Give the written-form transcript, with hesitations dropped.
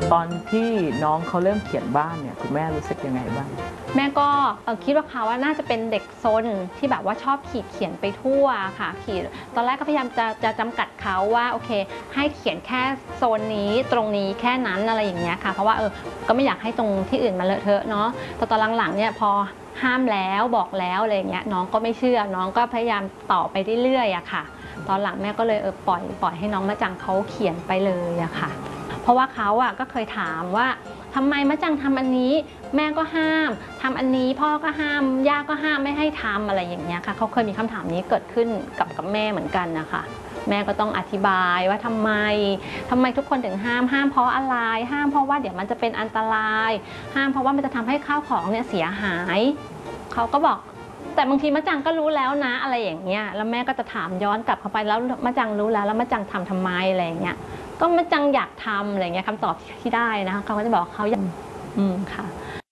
ตอนที่น้องเขาเริ่มเขียนบ้านเนี่ยคุณแม่รู้สึกยังไงบ้างแม่ก็คิดว่าเขาว่าน่าจะเป็นเด็กซนที่แบบว่าชอบขีดเขียนไปทั่วค่ะขีดตอนแรกก็พยายามจะจำกัดเขาว่าโอเคให้เขียนแค่โซนนี้ตรงนี้แค่นั้นอะไรอย่างเงี้ยค่ะเพราะว่าก็ไม่อยากให้ตรงที่อื่นมาเลอะเทอะเนาะแต่ตอนหลังๆเนี่ยพอห้ามแล้วบอกแล้วอะไรอย่างเงี้ยน้องก็ไม่เชื่อน้องก็พยายามต่อไปเรื่อยๆอะค่ะตอนหลังแม่ก็เลยปล่อยให้น้องมะจังเขาเขียนไปเลยอะค่ะเพราะว่าเขาอะก็เคยถามว่าทำไมมะจังทำอันนี้แม่ก็ห้ามทำอันนี้พ่อก็ห้ามย่าก็ห้ามไม่ให้ทำอะไรอย่างเงี้ยค่ะเขาเคยมีคำถามนี้เกิดขึ้นกับแม่เหมือนกันนะคะแม่ก็ต้องอธิบายว่าทำไมทุกคนถึงห้ามเพราะอะไรห้ามเพราะว่าเดี๋ยวมันจะเป็นอันตรายห้ามเพราะว่ามันจะทำให้ข้าวของเนี่ยเสียหายเขาก็บอกแต่บางทีมะจังก็รู้แล้วนะอะไรอย่างเงี้ยแล้วแม่ก็จะถามย้อนกลับเข้าไปแล้วมะจังรู้แล้วมะจังทำไมอะไรอย่างเงี้ยก็มะจังอยากทำอะไรเงี้ยคำตอบที่ได้นะคะเขาก็จะบอกเขาอยากค่ะ